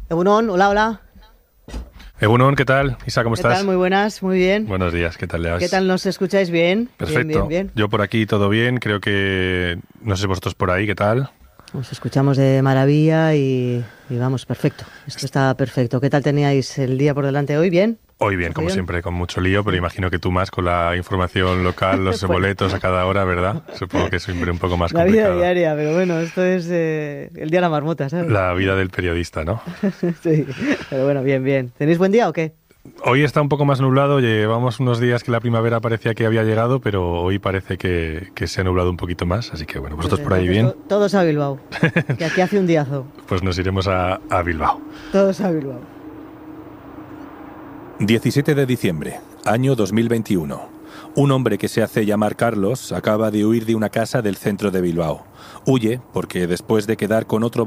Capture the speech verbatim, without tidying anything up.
Egunon, hola, hola. Egunon, ¿qué tal? Isa, ¿cómo ¿Qué estás? tal? Muy buenas, muy bien. Buenos días, ¿qué tal, Leas? ¿Qué tal nos escucháis? ¿Bien? Perfecto. Bien, bien, bien. Yo por aquí todo bien, creo que... No sé vosotros por ahí, ¿qué tal? Nos escuchamos de maravilla y, y vamos, perfecto. Esto está perfecto. ¿Qué tal teníais el día por delante hoy? ¿Bien? Hoy bien, como siempre, con mucho lío, pero imagino que tú más con la información local, los Bueno. boletos a cada hora, ¿verdad? Supongo que es siempre un poco más La vida complicado. diaria, pero bueno, esto es eh, el día de la marmota, ¿sabes? La vida del periodista, ¿no? Sí, pero bueno, bien, bien. ¿Tenéis buen día o qué? Hoy está un poco más nublado, llevamos unos días que la primavera parecía que había llegado, pero hoy parece que, que se ha nublado un poquito más, así que bueno, vosotros Pues por ahí entonces, bien, to- Todos a Bilbao, que aquí hace un diazo. pues nos iremos a, a Bilbao. Todos a Bilbao. diecisiete de diciembre, año dos mil veintiuno. Un hombre que se hace llamar Carlos acaba de huir de una casa del centro de Bilbao. Huye porque después de quedar con otro